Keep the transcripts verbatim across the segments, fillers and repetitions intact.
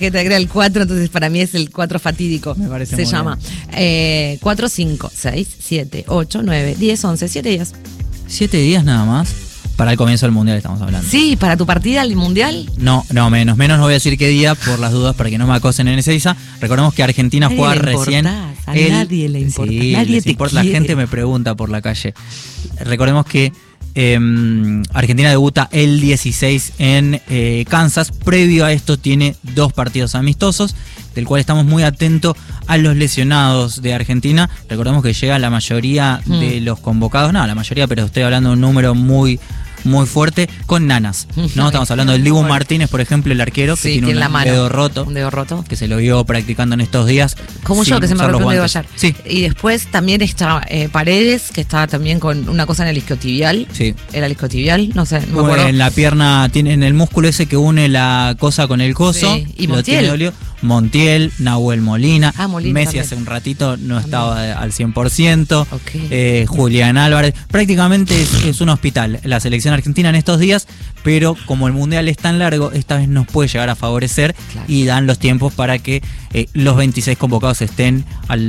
que te agrega el cuatro, entonces para mí es el cuatro fatídico. Me parece Se muy llama eh, cuatro, cinco, seis, siete, ocho, nueve, diez, once, siete días. ¿Siete días nada más? Para el comienzo del Mundial estamos hablando. Sí, para tu partida al Mundial. No, no, menos, menos no voy a decir qué día por las dudas para que no me acosen en Ezeiza. Recordemos que Argentina Nadie juega le recién. importás, a el- nadie le importa, Sí, nadie les te importa, la quiere. gente me pregunta por la calle. Recordemos que eh, Argentina debuta el dieciséis en eh, Kansas. Previo a esto tiene dos partidos amistosos, del cual estamos muy atentos a los lesionados de Argentina. Recordemos que llega la mayoría Mm. de los convocados, no, la mayoría, pero estoy hablando de un número muy muy fuerte con nanas, ¿no? Estamos hablando del Dibu Martínez, por ejemplo, el arquero, que Sí, tiene tiene un la mano. dedo roto, Un dedo roto. que se lo vio practicando en estos días. Como sin yo, que se me usar los rompió un dedo guantes. ayer. Sí, Y después también está eh, Paredes, que estaba también con una cosa en el isquiotibial. sí. ¿Era el isquiotibial? No sé, no me acuerdo. En la pierna, tiene en el músculo ese que une la cosa con el coso. Sí, y lo Montiel. tiene dolido. Montiel, Nahuel Molina. Ah, Molina Messi también. hace un ratito no estaba al cien por ciento. Ok. Eh, Julián Álvarez. Prácticamente es, es un hospital la selección argentina en estos días, pero como el Mundial es tan largo, esta vez nos puede llegar a favorecer. Claro. Y dan los tiempos para que eh, los veintiséis convocados estén al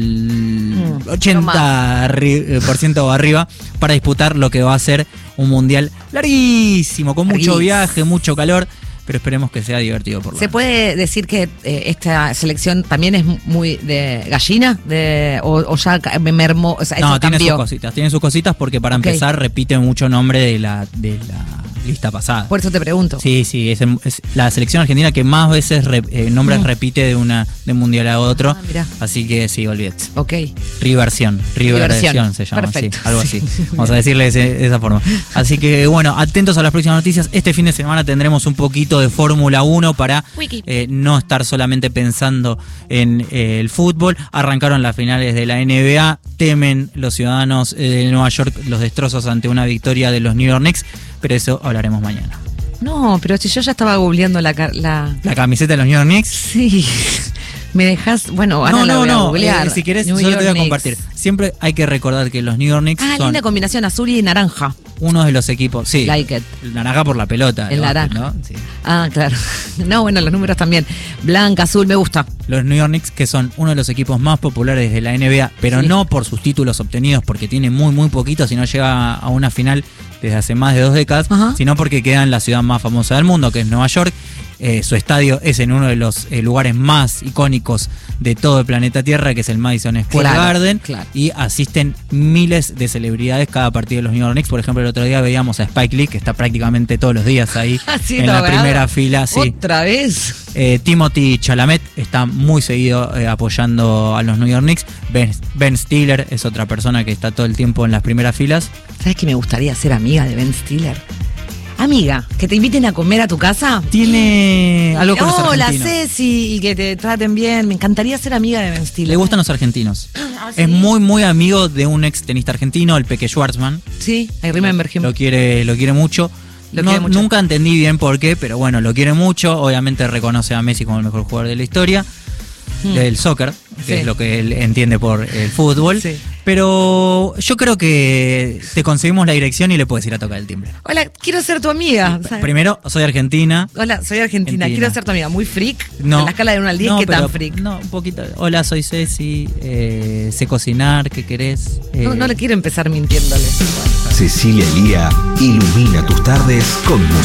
Mm, ochenta por ciento o arriba para disputar lo que va a ser un Mundial larguísimo, con mucho Larguísimo. viaje, mucho calor, pero esperemos que sea divertido por lo ¿Se menos. puede decir que eh, esta selección también es muy de gallina? De, o, o ya ca- me mermó? O sea, No, eso tiene sus cambió. cositas, tiene sus cositas porque para Ok. empezar repite mucho nombre de la, de la lista pasada. Por eso te pregunto. Sí, sí, es, el- es la selección argentina que más veces re- eh, nombres Mm. repite de una de un mundial a otro. Ah, mirá. Así que sí, olvídate. Ok. Riversión, Riversión. Riversión se llama, Perfecto. sí, algo Sí. así. Vamos a decirle de, de esa forma. Así que bueno, atentos a las próximas noticias. Este fin de semana tendremos un poquito de Fórmula uno para Wiki. eh, no estar solamente pensando en eh, el fútbol. Arrancaron las finales de la N B A. Temen los ciudadanos eh, de Nueva York los destrozos ante una victoria de los New York Knicks, pero eso hablaremos mañana. No, pero si yo ya estaba googleando la... ca- la... ¿La camiseta de los New York Knicks? Sí. Me dejas... Bueno, ahora No, la no, voy a no. googlear. eh, si querés, New solo te York voy a Knicks. compartir. Siempre hay que recordar que los New York Knicks Ah, son linda combinación azul y naranja. uno de los equipos. Sí, Like it. el naranja por la pelota. El de básquet, naranja. ¿no? Sí. Ah, claro. No, bueno, los números también. Blanca, azul, me gusta. Los New York Knicks, que son uno de los equipos más populares de la N B A, pero Sí. no por sus títulos obtenidos, porque tiene muy, muy poquito, sino llega a una final desde hace más de dos décadas, Ajá. sino porque queda en la ciudad más famosa del mundo, que es Nueva York. Eh, su estadio es en uno de los eh, lugares más icónicos de todo el planeta Tierra, que es el Madison Square Claro, Garden, claro. y asisten miles de celebridades cada partido de los New York Knicks. Por ejemplo, el otro día veíamos a Spike Lee, que está prácticamente todos los días ahí Ah, sí, en la está primera pegado. fila. Sí. ¿Otra vez? Eh, Timothy Chalamet está muy seguido eh, apoyando a los New York Knicks. Ben, Ben Stiller es otra persona que está todo el tiempo en las primeras filas. ¿Sabes que me gustaría ser amiga de Ben Stiller? Amiga, que te inviten a comer a tu casa. Tiene algo con los Hola, argentinos. Ceci, y que te traten bien. Me encantaría ser amiga de Ben Stiller. Le gustan los argentinos. Ah, ¿sí? Es muy, muy amigo de un ex tenista argentino, el Peque Schwartzman. Sí, I remember him. Lo quiere, lo quiere mucho. Lo No- quiere mucho. Nunca entendí bien por qué, pero bueno, lo quiere mucho. Obviamente reconoce a Messi como el mejor jugador de la historia Hmm. del soccer, que Sí. es lo que él entiende por el fútbol. Sí. Pero yo creo que te conseguimos la dirección y le puedes ir a tocar el timbre. Hola, quiero ser tu amiga. ¿sabes? Primero, soy argentina. Hola, soy argentina. Argentina. Quiero ser tu amiga. Muy freak. No. En la escala de uno al diez, No, ¿qué pero- tan freak? No, un poquito. Hola, soy Ceci. eh, sé cocinar. ¿Qué querés? Eh, No, no le quiero empezar mintiéndole. Cecilia Elía ilumina tus tardes con música.